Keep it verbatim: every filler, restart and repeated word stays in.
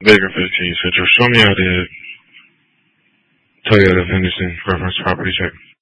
Baker fifteen Central. Show me how to Toyota Henderson reference property check.